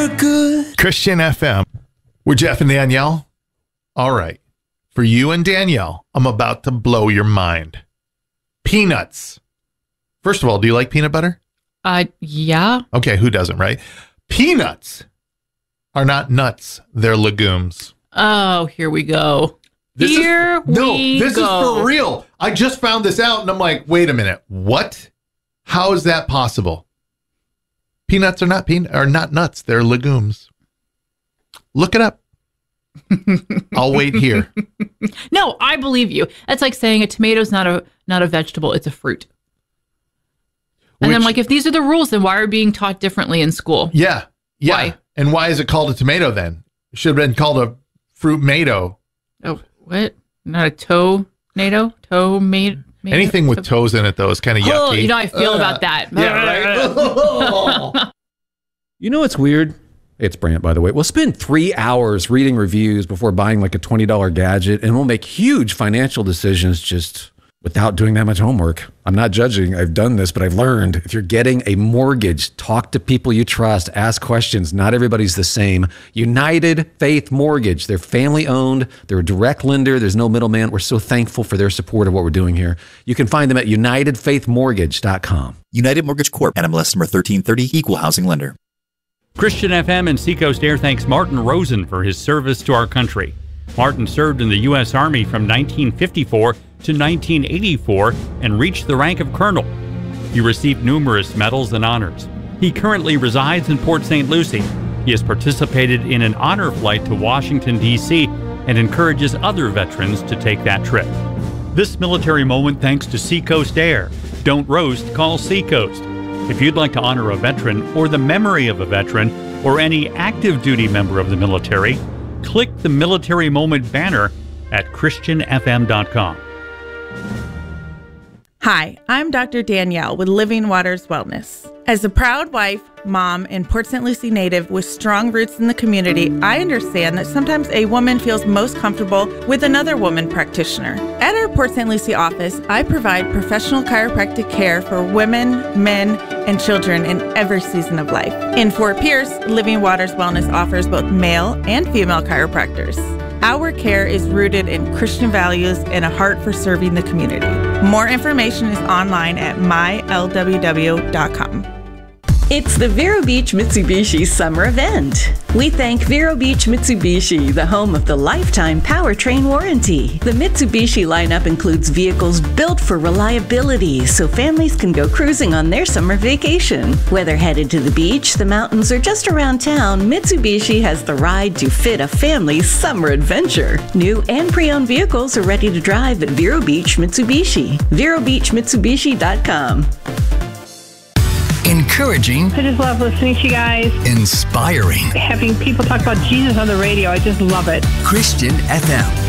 You're good. Christian FM. We're Jeff and Danielle. All right. For you and Danielle, I'm about to blow your mind. Peanuts. First of all, do you like peanut butter? Yeah. Okay, who doesn't, right? Peanuts are not nuts. They're legumes. Oh, here we go. This is for real. I just found this out and I'm like, wait a minute. What? How is that possible? Peanuts are not nuts. They're legumes. Look it up. I'll wait here. No, I believe you. That's like saying a tomato's not a vegetable, it's a fruit. And I'm like, if these are the rules, then why are we being taught differently in school? Yeah. Why? And why is it called a tomato then? It should have been called a fruit-mato. Oh, what? Not a toe-nato? Toe-made? Anything with toes in it, though, is kind of yucky. Oh, you know how I feel about that. Yeah, right? You know what's weird? It's Brant, by the way. We'll spend 3 hours reading reviews before buying like a $20 gadget, and we'll make huge financial decisions just without doing that much homework. I'm not judging. I've done this, but I've learned if you're getting a mortgage, talk to people you trust, ask questions. Not everybody's the same. United Faith Mortgage. They're family owned. They're a direct lender. There's no middleman. We're so thankful for their support of what we're doing here. You can find them at UnitedFaithMortgage.com. United Mortgage Corp. NMLS number 1330. Equal housing lender. Christian FM and Seacoast Air thanks Martin Rosen for his service to our country. Martin served in the U.S. Army from 1954 to 1984 and reached the rank of colonel. He received numerous medals and honors. He currently resides in Port St. Lucie. He has participated in an honor flight to Washington, D.C. and encourages other veterans to take that trip. This military moment thanks to Seacoast Air. Don't roast, call Seacoast. If you'd like to honor a veteran or the memory of a veteran or any active duty member of the military, click the Military Moment banner at christianfm.com. Hi, I'm Dr. Danielle with Living Waters Wellness. As a proud wife, mom, and Port St. Lucie native with strong roots in the community, I understand that sometimes a woman feels most comfortable with another woman practitioner. At our Port St. Lucie office, I provide professional chiropractic care for women, men, and children in every season of life. In Fort Pierce, Living Waters Wellness offers both male and female chiropractors. Our care is rooted in Christian values and a heart for serving the community. More information is online at mylww.com. It's the Vero Beach Mitsubishi Summer Event. We thank Vero Beach Mitsubishi, the home of the lifetime powertrain warranty. The Mitsubishi lineup includes vehicles built for reliability so families can go cruising on their summer vacation. Whether headed to the beach, the mountains, or just around town, Mitsubishi has the ride to fit a family's summer adventure. New and pre-owned vehicles are ready to drive at Vero Beach Mitsubishi. VeroBeachMitsubishi.com. Encouraging. I just love listening to you guys. Inspiring. Having people talk about Jesus on the radio, I just love it. Christian FM.